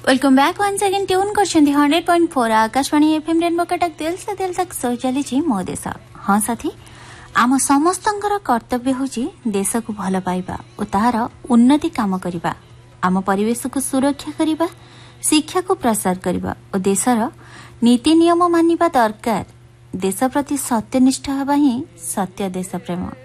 Welcome back once again tune करछन्ती 100.4 Akashvani FM rainbow Cuttack दिल से दिल तक सो चली मो देश। हाँ साथी, आम समस्तंकर कर्तव्य होची देश को भल पाइबा और तार उन्नति काम करिबा, आम परिवेश को सुरक्षा करिबा, शिक्षा को प्रसार करिबा और देशर नीति नियम मानिबा दरकार। देश प्रति सत्यनिष्ठ हवा ही सत्य देश प्रेम।